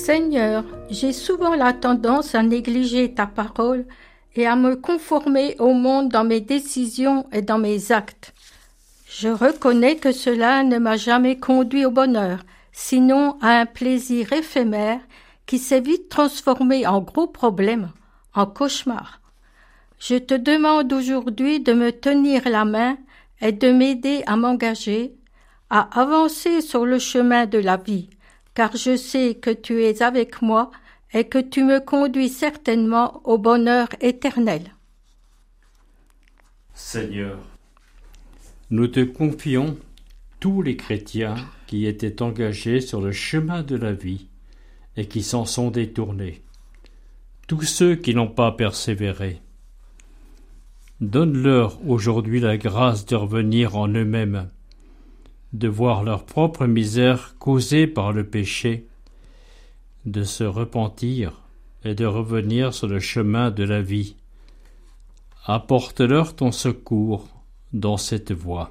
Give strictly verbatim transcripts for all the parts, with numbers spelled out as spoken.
Seigneur, j'ai souvent la tendance à négliger ta parole et à me conformer au monde dans mes décisions et dans mes actes. Je reconnais que cela ne m'a jamais conduit au bonheur, sinon à un plaisir éphémère qui s'est vite transformé en gros problème, en cauchemar. Je te demande aujourd'hui de me tenir la main et de m'aider à m'engager, à avancer sur le chemin de la vie, car je sais que tu es avec moi et que tu me conduis certainement au bonheur éternel. Seigneur, nous te confions tous les chrétiens qui étaient engagés sur le chemin de la vie et qui s'en sont détournés, tous ceux qui n'ont pas persévéré. Donne-leur aujourd'hui la grâce de revenir en eux-mêmes, de voir leur propre misère causée par le péché, de se repentir et de revenir sur le chemin de la vie. Apporte-leur ton secours dans cette voie.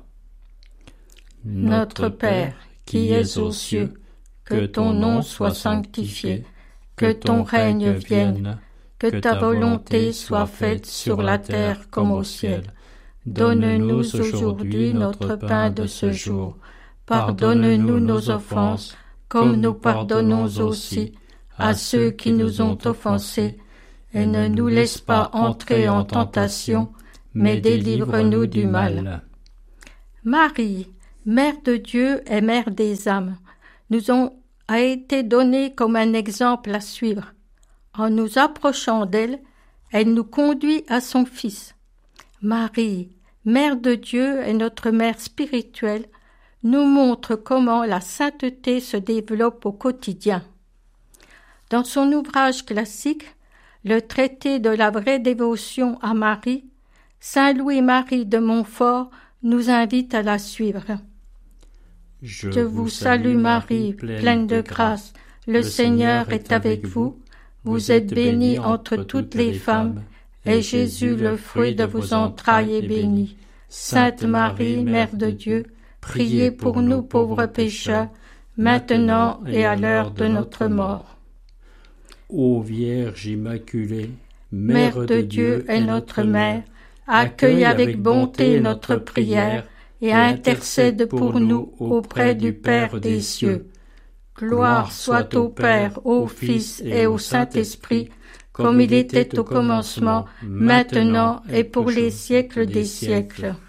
Notre Père, qui es aux cieux, que ton nom soit sanctifié, que ton règne vienne, que ta volonté soit faite sur la terre comme au ciel. Donne-nous aujourd'hui notre pain de ce jour. Pardonne-nous nos offenses, comme nous pardonnons aussi à ceux qui nous ont offensés, et ne nous laisse pas entrer en tentation, mais délivre-nous du mal. Marie, Mère de Dieu et Mère des âmes, nous ont a été donnée comme un exemple à suivre. En nous approchant d'elle, elle nous conduit à son Fils. Marie, Mère de Dieu et notre Mère spirituelle, nous montre comment la sainteté se développe au quotidien. Dans son ouvrage classique, le traité de la vraie dévotion à Marie, saint Louis-Marie de Montfort nous invite à la suivre. Je, Je vous salue Marie, pleine de grâce, le Seigneur est avec vous. Vous êtes bénie entre toutes les femmes, et Jésus, le fruit de vos entrailles, est béni. Sainte Marie, Mère de Dieu, priez pour nous pauvres pécheurs, maintenant et à l'heure de notre mort. Ô Vierge Immaculée, Mère de Dieu et notre Mère, accueille avec bonté notre prière et intercède pour nous auprès du Père des cieux. Gloire soit au Père, au Fils et au Saint-Esprit, comme il était au commencement, maintenant et pour les siècles des siècles.